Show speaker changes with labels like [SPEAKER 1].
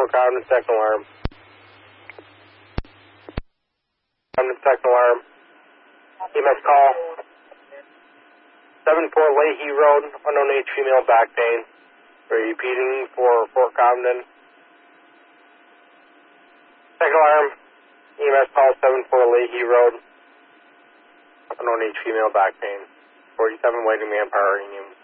[SPEAKER 1] Fort Cobden, second alarm. Cobden, second alarm. EMS call. 74 Leahy Road, unknown age female, back pain. Repeating for Fort Cobden. Second alarm. EMS call 74 Leahy Road, unknown age female, back pain. 47 waiting manpower, Union.